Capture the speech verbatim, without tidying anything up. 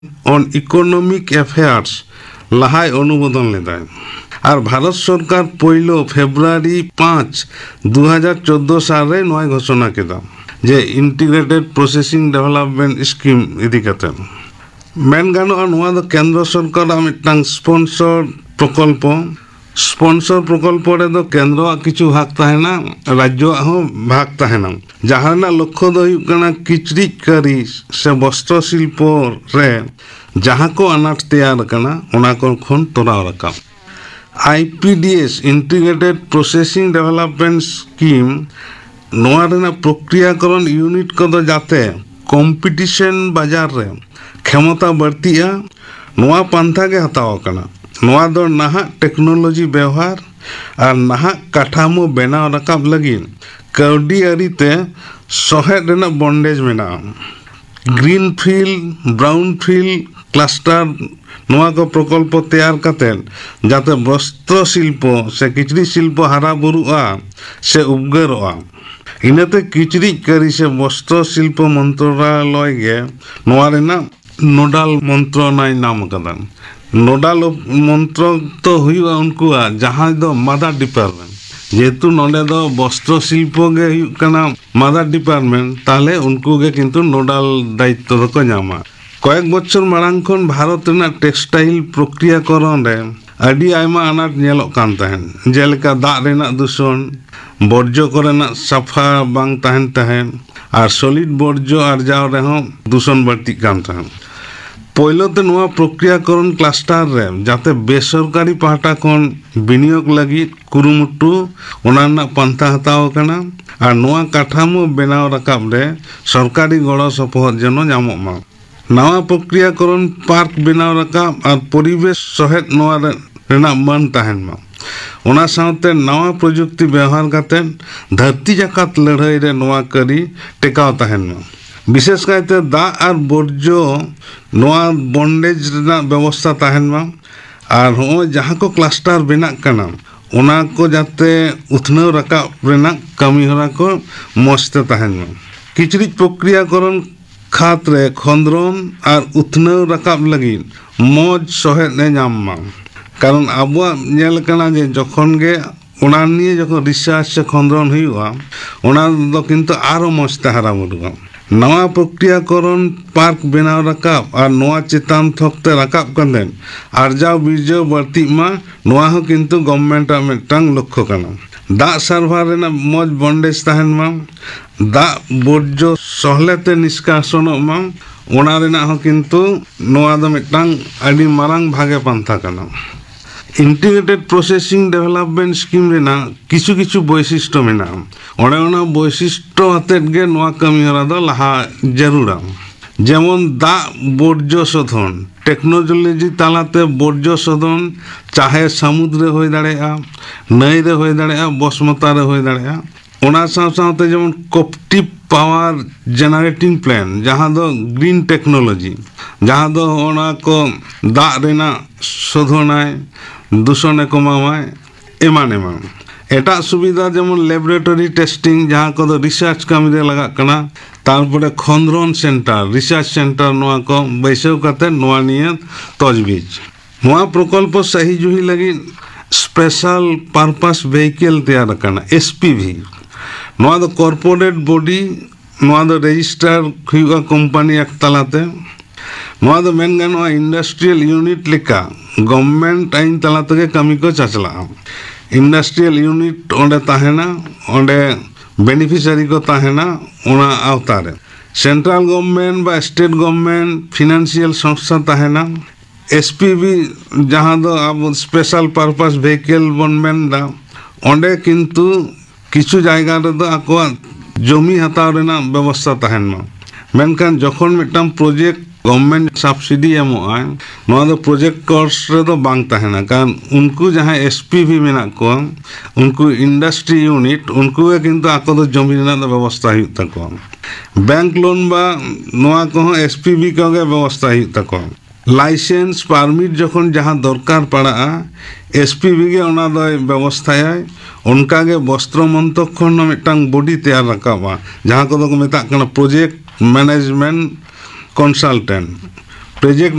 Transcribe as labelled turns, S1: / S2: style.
S1: on economic affairs लाहाय अनुमोदन लेदाय और भारत सरकार पहलो फेब्रुआरी पाँच दो हज़ार चौदह साल रे नोय घोषणा केदा जे इंटीग्रेटेड प्रोसेसिंग डेवलपमेंट स्कीम इदी कते मेन गानोआ नोआ दो केंद्र सरकार मिटटांग स्पॉन्सर प्रकल्प स्पॉन्सर प्रकल्प रे दो केंद्र किछु भाग ताहेना राज्य हो भाग ताहेना जहाना लक्ष्य दो हुयुग कना किचरी करी से वस्त्र शिल्प रे जहां को अनाट तैयार कना ओना को खन तोराव रका IPDS integrated processing development scheme नोआ रेना प्रक्रियाकरण यूनिट को दो जाते कंपटीशन बाजार रे क्षमता बढ़तिया नोआ पंथा के हताव कना नोआ दो नहा टेक्नोलॉजी व्यवहार और नहा काठामो बनाव रकाब लगी कौडी अरीते सहेद रेना बॉन्डेज मेना green field brown field cluster नोआ को प्रकल्प तैयार कतेन जाते वस्त्र शिल्प से किचरी शिल्प हारा बुरुआ से उपगरआ इनते किचरी करी से वस्त्र शिल्प मंत्रालय गे नोआ रेना नोडाल मंत्रालय नाम कदन नोडाल मंत्र तो हुआ उनको जहाँ दो मदर डिपार्टमेंट जेतु नोडे दो वस्त्र शिल्प गे कना मदर डिपार्टमेंट ताले उनको गे किंतु नोडाल दायित्व दो को नामा कयेक बच्चर मारांग खन भारत रेना टेक्सटाइल प्रक्रियाकरण रे अडी आयमा अनाट नेलोक कान तहन जेलेका दाग रेना दूषण बर्ज्य कोरेना साफा बांग तहन तहन और सॉलिड बर्ज्य आर्जाव रेहो दूषण बढ़ती कान तहन पहलोते नोआ प्रक्रियाकरण क्लस्टर रे जाते बेसरकारी पाहटा खन विनियोग लगी कुरुमुटु ओना पंथा हताव कना और नोआ काठामो बनाव रकाब रे सरकारी गड़ सपोहद जनो नामो मा नवा प्रक्रियाकरण पार्क बनाव रकाब और परिवेश सहेद नोआ रेना मन तहन मा ओना साउते नवा प्रजुक्ति व्यवहार करते धरती जाकात लड़ाई रे नोआ करी टेकाव तहन मा विशेष कायते दा और बर्ज्य नोआ बॉन्डेज रेना व्यवस्था तहन मा और हो जहाँ को क्लस्टर बना कना ओना को जाते उथनव रकाब रेना कमी हरा को मस्ते तहन मा किचरी प्रक्रियाकरण खात रे खंद्रन और उथनव रकाब लगी मौज सहेद ने नाम मा कारण आबुआ नेल कना जे जखन गे ओना निये जखन रिसर्च से खंद्रन हुआ ओना दो किंतु आरो मस्ते हारा मुरुआ नवा प्रक्रियाकरण पार्क बनाव रकाब और नवा चेतान थकते रकाब कदेन आर्जाव बीर्जो बढ़ती मा नवा हो किंतु गवर्नमेंट मिटटांग लक्ष्य कना दा सार्भार रेना मौज बॉन्डेज तहन मा दा बर्ज्य सहलेते निष्कासन मा ओना रेना हो किंतु नवा दो मिटटांग अडी मारांग भागे पंथा कना integrated processing development scheme Raina किछु किछु वैशिष्ट्य मेना ओने ओना वैशिष्ट्य हतेत गे नोआ कमी हरा दो लहा जरूरा जेमन दा बर्ज्य शोधन टेक्नोलॉजी तालाते बर्ज्य शोधन चाहे समुद्र होय दाड़ेया नई रे होय दाड़ेया बसमता रे होय दाड़ेया ओना साथ साथ जेमन कॉप्टिव पावर जनरेटिंग प्लान जहाँ दो ग्रीन टेक्नोलॉजी जहाँ दो ओना को दा रेना शोधनाय दूषण कमावाय एमान एमान एटा सुविधा जेमन लैबोरेटरी टेस्टिंग जहाँ को दो रिसर्च कमी रे लगा कना तारपरे खंद्रन सेंटर रिसर्च सेंटर नोआ को बैसव कते नोआ निये तजवीज नोआ प्रकल्प सही जुही लगी स्पेशल पर्पस व्हीकल तैयार कना एसपीवी नोआ दो कॉर्पोरेट बॉडी नोआ दो रजिस्टर हुआ कंपनी एक तलाते नोआ दो मेन गानोआ इंडस्ट्रियल यूनिट लेका गवर्नमेंट आइन तलाते के कमी को चचला इंडस्ट्रियल यूनिट ओंडे ताहेना ओंडे बेनिफिशियरी को ताहेना ओना आवतारे सेंट्रल गवर्नमेंट बा स्टेट गवर्नमेंट फिनेंशियल संस्था ताहेना एसपीवी जहाँ दो अब स्पेशल पर्पस व्हीकल बनमेन दा ओंडे किंतु किछु जायगा रे दो आको जमी हताव रेना व्यवस्था ताहेन मा मेनखान जखन मिटटां प्रोजेक्ट गवर्नमेंट सब्सिडी एमोआय नोआ दो प्रोजेक्ट कॉस्ट रे दो बांग ताहेना कारण उनको जहाँ एसपीवी मेना को उनको इंडस्ट्री यूनिट उनको किंतु आको दो जमी रेना दो व्यवस्था हुई तको बैंक लोन बा नोआ को एसपीवी को गे व्यवस्था हुई तको लाइसेंस परमिट जखन जहाँ दरकार पड़ा एसपीवी गे ओना दो व्यवस्था उनका गे वस्त्र मंत्रक खन मिटटांग बॉडी तैयार रकाबा जहाँ को दो को मेता कना प्रोजेक्ट मैनेजमेंट कंसल्टेंट प्रोजेक्ट